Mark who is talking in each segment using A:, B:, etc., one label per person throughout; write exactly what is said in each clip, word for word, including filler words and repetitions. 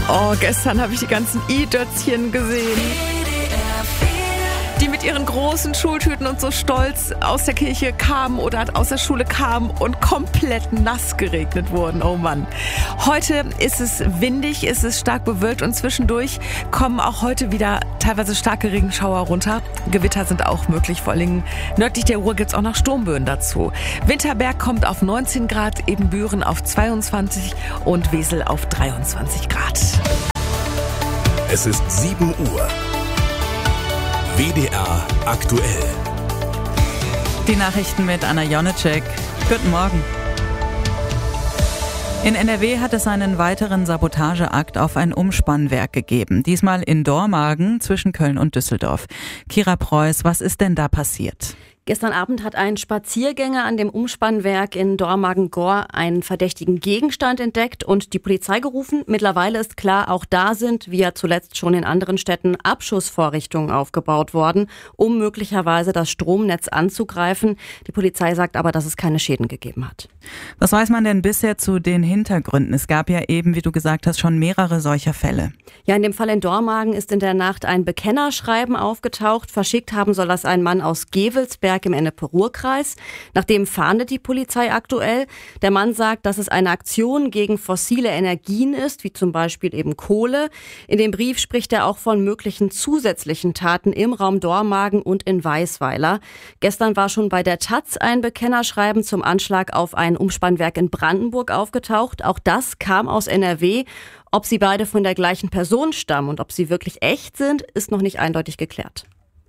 A: Oh, gestern habe ich die ganzen I-Dötzchen gesehen, die mit ihren großen Schultüten und so stolz aus der Kirche kamen oder aus der Schule kamen und komplett nass geregnet wurden. Oh Mann. Heute ist es windig, ist es stark bewölkt und zwischendurch kommen auch heute wieder teilweise starke Regenschauer runter. Gewitter sind auch möglich, vor allem nördlich der Ruhr gibt es auch noch Sturmböen dazu. Winterberg kommt auf neunzehn Grad, Ebenbüren auf zweiundzwanzig und Wesel auf dreiundzwanzig Grad.
B: Es ist sieben Uhr. W D R aktuell.
C: Die Nachrichten mit Anna Jonecek. Guten Morgen. In N R W hat es einen weiteren Sabotageakt auf ein Umspannwerk gegeben. Diesmal in Dormagen zwischen Köln und Düsseldorf. Kira Preuß, was ist denn da passiert?
D: Gestern Abend hat ein Spaziergänger an dem Umspannwerk in Dormagen-Gohr einen verdächtigen Gegenstand entdeckt und die Polizei gerufen. Mittlerweile ist klar, auch da sind, wie ja zuletzt schon in anderen Städten, Abschussvorrichtungen aufgebaut worden, um möglicherweise das Stromnetz anzugreifen. Die Polizei sagt aber, dass es keine Schäden gegeben hat.
C: Was weiß man denn bisher zu den Hintergründen? Es gab ja eben, wie du gesagt hast, schon mehrere solcher Fälle.
D: Ja, in dem Fall in Dormagen ist in der Nacht ein Bekennerschreiben aufgetaucht. Verschickt haben soll das ein Mann aus Gevelsberg im Ennepe-Ruhr-Kreis. Nach dem fahndet die Polizei aktuell. Der Mann sagt, dass es eine Aktion gegen fossile Energien ist, wie zum Beispiel eben Kohle. In dem Brief spricht er auch von möglichen zusätzlichen Taten im Raum Dormagen und in Weisweiler. Gestern war schon bei der Taz ein Bekennerschreiben zum Anschlag auf ein Umspannwerk in Brandenburg aufgetaucht. Auch das kam aus N R W. Ob sie beide von der gleichen Person stammen und ob sie wirklich echt sind, ist noch nicht eindeutig geklärt.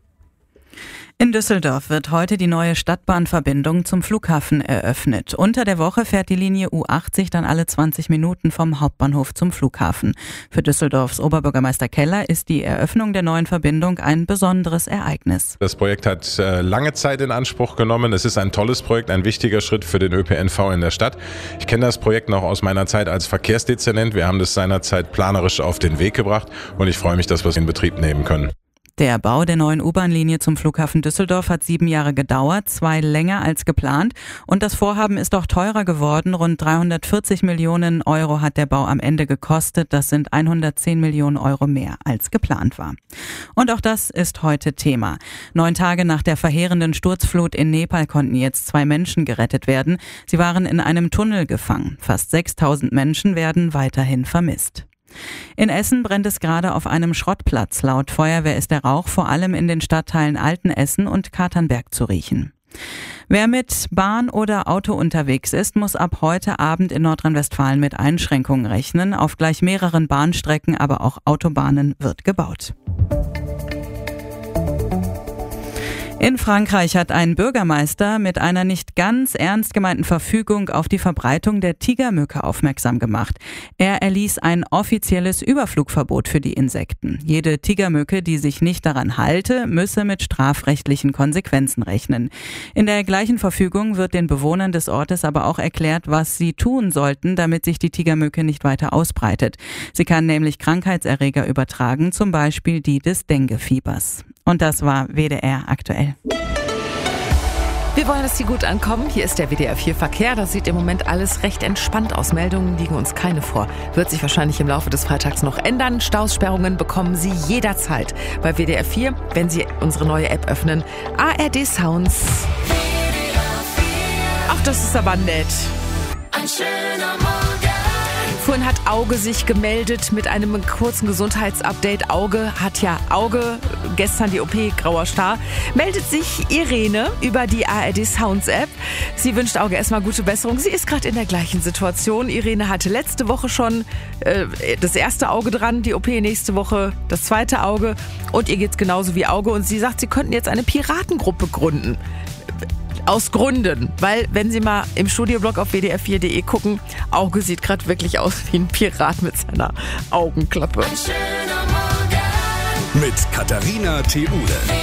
C: In Düsseldorf wird heute die neue Stadtbahnverbindung zum Flughafen eröffnet. Unter der Woche fährt die Linie U achtzig dann alle zwanzig Minuten vom Hauptbahnhof zum Flughafen. Für Düsseldorfs Oberbürgermeister Keller ist die Eröffnung der neuen Verbindung ein besonderes Ereignis.
E: Das Projekt hat äh, lange Zeit in Anspruch genommen. Es ist ein tolles Projekt, ein wichtiger Schritt für den Ö P N V in der Stadt. Ich kenne das Projekt noch aus meiner Zeit als Verkehrsdezernent. Wir haben das seinerzeit planerisch auf den Weg gebracht und ich freue mich, dass wir es in Betrieb nehmen können.
C: Der Bau der neuen U-Bahn-Linie zum Flughafen Düsseldorf hat sieben Jahre gedauert, zwei länger als geplant. Und das Vorhaben ist auch teurer geworden. Rund dreihundertvierzig Millionen Euro hat der Bau am Ende gekostet. Das sind hundertzehn Millionen Euro mehr als geplant war. Und auch das ist heute Thema. Neun Tage nach der verheerenden Sturzflut in Nepal konnten jetzt zwei Menschen gerettet werden. Sie waren in einem Tunnel gefangen. Fast sechstausend Menschen werden weiterhin vermisst. In Essen brennt es gerade auf einem Schrottplatz. Laut Feuerwehr ist der Rauch vor allem in den Stadtteilen Altenessen und Katernberg zu riechen. Wer mit Bahn oder Auto unterwegs ist, muss ab heute Abend in Nordrhein-Westfalen mit Einschränkungen rechnen. Auf gleich mehreren Bahnstrecken, aber auch Autobahnen wird gebaut. In Frankreich hat ein Bürgermeister mit einer nicht ganz ernst gemeinten Verfügung auf die Verbreitung der Tigermücke aufmerksam gemacht. Er erließ ein offizielles Überflugverbot für die Insekten. Jede Tigermücke, die sich nicht daran halte, müsse mit strafrechtlichen Konsequenzen rechnen. In der gleichen Verfügung wird den Bewohnern des Ortes aber auch erklärt, was sie tun sollten, damit sich die Tigermücke nicht weiter ausbreitet. Sie kann nämlich Krankheitserreger übertragen, zum Beispiel die des Denguefiebers. Und das war W D R aktuell.
A: Wir wollen, dass die gut ankommen. Hier ist der W D R vier Verkehr. Das sieht im Moment alles recht entspannt aus. Meldungen liegen uns keine vor. Wird sich wahrscheinlich im Laufe des Freitags noch ändern. Staussperrungen bekommen Sie jederzeit bei W D R vier, wenn Sie unsere neue App öffnen. A R D Sounds. Ach, das ist aber nett.
F: Ein schöner Morgen.
A: Vorhin hat Auge sich gemeldet mit einem kurzen Gesundheitsupdate. Auge hat ja Auge, gestern die O P, grauer Star. Meldet sich Irene über die A R D Sounds App. Sie wünscht Auge erstmal gute Besserung. Sie ist gerade in der gleichen Situation. Irene hatte letzte Woche schon äh, das erste Auge dran, die O P nächste Woche das zweite Auge. Und ihr geht's genauso wie Auge. Und sie sagt, sie könnten jetzt eine Piratengruppe gründen. Aus Gründen, weil wenn Sie mal im Studioblog auf w d r vier punkt d e gucken, Auge sieht gerade wirklich aus wie ein Pirat mit seiner Augenklappe.
F: Ein schöner Morgen
B: mit Katharina Theule.